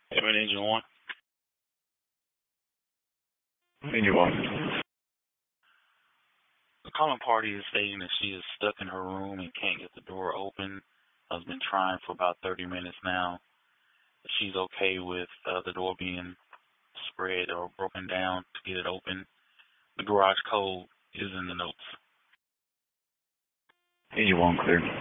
Seven engine one. Engine one. The calling party is stating that she is stuck in her room and can't get the door open. Has been trying for about 30 minutes now. She's okay with the door being spread or broken down to get it open. The garage code is in the notes. Engine one clear.